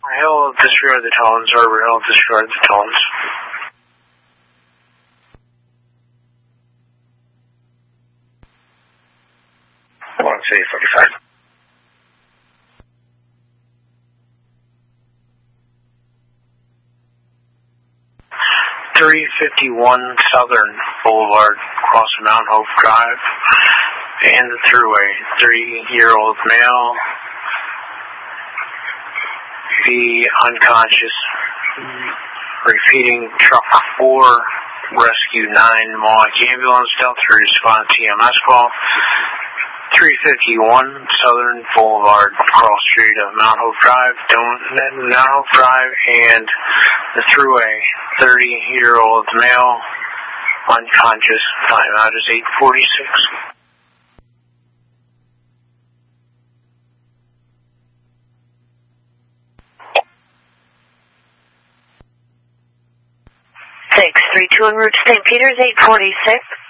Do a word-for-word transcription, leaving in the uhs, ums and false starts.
Hill, disregard the tones. Harbor Hill, disregard the tones. one C forty-five. three fifty-one Southern Boulevard, across Mount Hope Drive, and the thruway. Three-year-old male, be unconscious. Repeating, truck four, rescue nine, Mohawk ambulance, Delta respond T M S call. three fifty-one Southern Boulevard, cross street of Mount Hope Drive, Don't, Mount Hope Drive, and the thruway. thirty-year-old male, unconscious. Time out is eight forty-six. six three two en route to Saint Peter's, eight forty-six.